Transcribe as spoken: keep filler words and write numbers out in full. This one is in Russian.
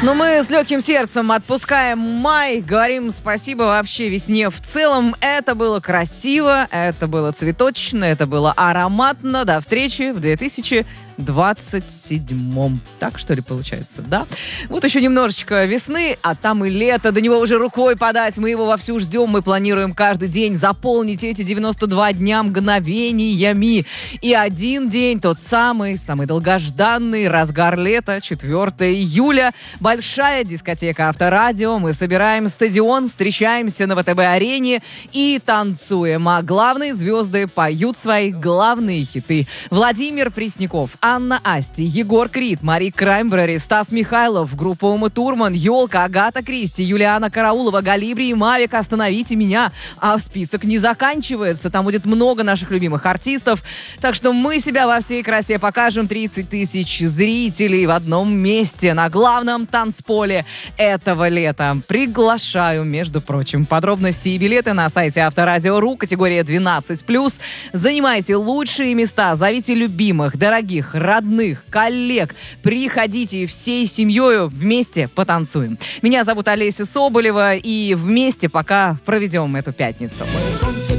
Ну, мы с легким сердцем отпускаем май, говорим спасибо вообще весне в целом. Это было красиво, это было цветочно, это было ароматно. До встречи в две тысячи двадцать седьмом. Так, что ли, получается, да? Вот еще немножечко весны, а там и лето. До него уже рукой подать. Мы его вовсю ждем. Мы планируем каждый день заполнить эти девяносто два дня мгновениями. И один день, тот самый, самый долгожданный, разгар лета, четвёртого июля. Большая дискотека Авторадио. Мы собираем стадион, встречаемся на ВТБ-арене и танцуем. А главные звезды поют свои главные хиты. Владимир Пресняков, Анна Асти, Егор Крид, Мари Краймбрери, Стас Михайлов, группа Ума Турман, Ёлка, Агата Кристи, Юлиана Караулова, Галибри и Мавик «Остановите меня». А список не заканчивается. Там будет много наших любимых артистов. Так что мы себя во всей красе покажем. тридцать тысяч зрителей в одном месте на главном танцполе этого лета. Приглашаю, между прочим. Подробности и билеты на сайте Авторадио точка ру, категория двенадцать плюс. Занимайте лучшие места, зовите любимых, дорогих, родных, коллег. Приходите всей семьей, вместе потанцуем. Меня зовут Олеся Соболева, и вместе пока проведем эту пятницу.